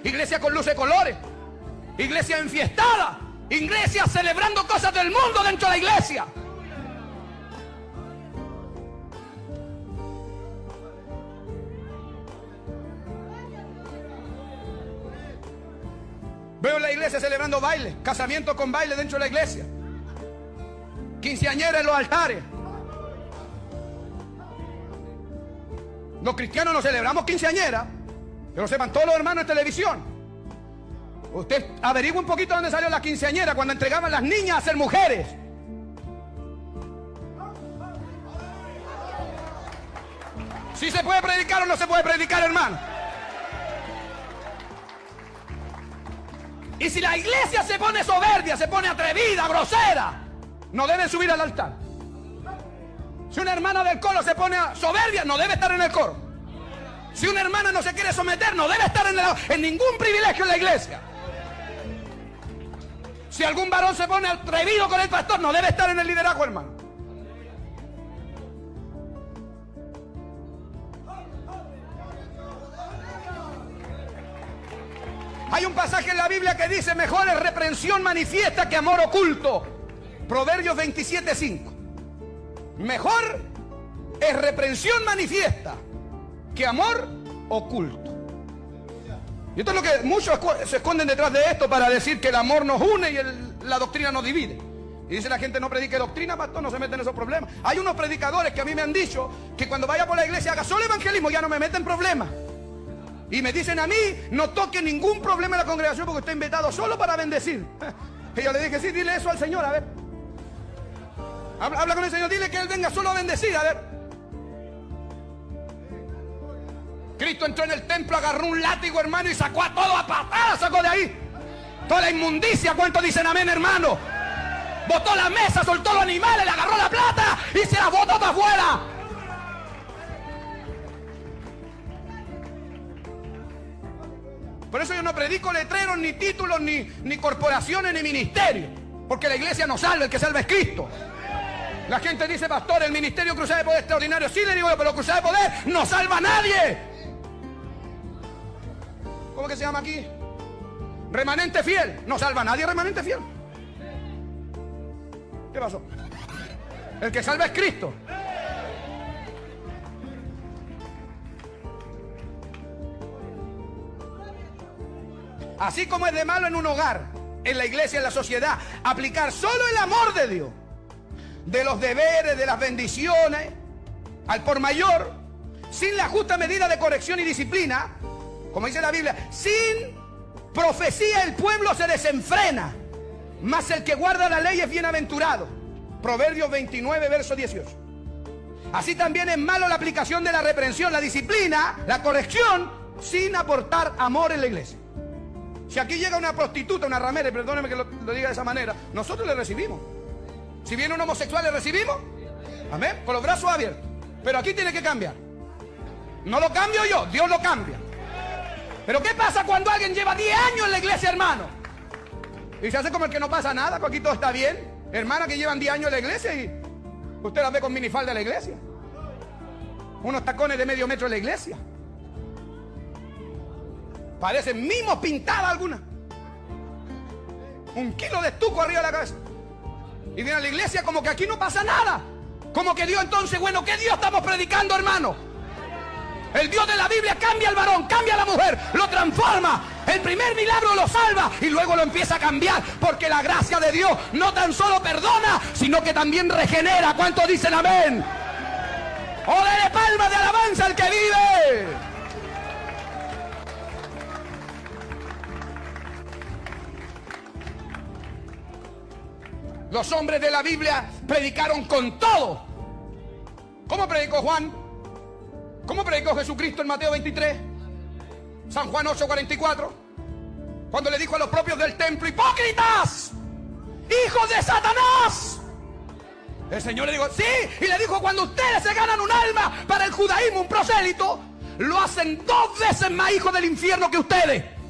iglesia con luces de colores, iglesia enfiestada, iglesia celebrando cosas del mundo dentro de la iglesia. Veo la iglesia celebrando baile, casamientos con baile dentro de la iglesia, quinceañeras en los altares. Los cristianos no celebramos quinceañeras, que lo sepan todos los hermanos en televisión. Usted averigua un poquito dónde salió la quinceañera, cuando entregaban las niñas a ser mujeres. ¿Sí se puede predicar o no se puede predicar, hermano? Y si la iglesia se pone soberbia, se pone atrevida, grosera, no debe subir al altar. Si una hermana del coro se pone soberbia, no debe estar en el coro. Si una hermana no se quiere someter, no debe estar en ningún privilegio en la iglesia. Si algún varón se pone atrevido con el pastor, no debe estar en el liderazgo, hermano. Hay un pasaje en la Biblia que dice: mejor es reprensión manifiesta que amor oculto. Proverbios 27:5. Mejor es reprensión manifiesta que amor oculto. Y esto es lo que muchos se esconden detrás de esto para decir que el amor nos une y la doctrina nos divide. Y dice la gente: no predique doctrina, pastor, no se meten en esos problemas. Hay unos predicadores que a mí me han dicho que cuando vaya por la iglesia haga solo evangelismo, ya no me meten problemas. Y me dicen a mí: no toque ningún problema en la congregación porque estoy invitado solo para bendecir. Y yo le dije: sí, dile eso al Señor, a ver. Habla con el Señor, dile que Él venga solo a bendecir, a ver. Cristo entró en el templo, agarró un látigo, hermano, y sacó a todo a patadas, sacó de ahí toda la inmundicia. ¿Cuántos dicen amén, hermano? Botó la mesa, soltó los animales, le agarró la plata y se la botó para afuera. Por eso yo no predico letreros, ni títulos, ni corporaciones, ni ministerios. Porque la iglesia no salva, el que salva es Cristo. La gente dice: pastor, el ministerio Cruzada de Poder extraordinario. Sí, le digo yo, pero Cruzada de Poder no salva a nadie. ¿Cómo que se llama aquí? Remanente fiel. No salva a nadie, remanente fiel. ¿Qué pasó? El que salva es Cristo. Así como es de malo en un hogar, en la iglesia, en la sociedad, aplicar solo el amor de Dios, de los deberes, de las bendiciones, al por mayor, sin la justa medida de corrección y disciplina, como dice la Biblia, sin profecía el pueblo se desenfrena, mas el que guarda la ley es bienaventurado. Proverbios 29, verso 18. Así también es malo la aplicación de la reprensión, la disciplina, la corrección, sin aportar amor en la iglesia. Si aquí llega una prostituta, una ramera, y perdóneme que lo diga de esa manera, nosotros le recibimos. Si viene un homosexual, le recibimos. Amén, con los brazos abiertos. Pero aquí tiene que cambiar. No lo cambio yo, Dios lo cambia. Pero ¿qué pasa cuando alguien lleva 10 años en la iglesia, hermano? Y se hace como el que no pasa nada, que aquí todo está bien. Hermanas que llevan 10 años en la iglesia y usted las ve con minifalda en la iglesia. Unos tacones de medio metro en la iglesia. Parecen mimos pintadas algunas. 1 kilo de estuco arriba de la cabeza. Y vienen a la iglesia como que aquí no pasa nada. Como que Dios entonces, bueno, ¿qué Dios estamos predicando, hermano? El Dios de la Biblia cambia al varón, cambia a la mujer, lo transforma. El primer milagro lo salva y luego lo empieza a cambiar. Porque la gracia de Dios no tan solo perdona, sino que también regenera. ¿Cuántos dicen amén? ¡Oh, dele palmas de alabanza al que vive! Los hombres de la Biblia predicaron con todo. ¿Cómo predicó Juan? ¿Cómo predicó Jesucristo en Mateo 23? San Juan 8:44. Cuando le dijo a los propios del templo: hipócritas, hijos de Satanás. El Señor le dijo: sí. Y le dijo: cuando ustedes se ganan un alma para el judaísmo, un prosélito, lo hacen 2 veces más hijos del infierno que ustedes.